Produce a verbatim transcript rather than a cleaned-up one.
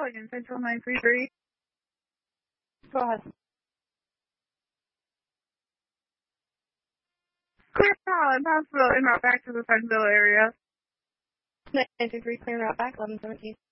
calling in Central nine three three. Go ahead. Clear Holland Hospital en route back to the Sunville area. nine three three, clear route back, eleven seventeen.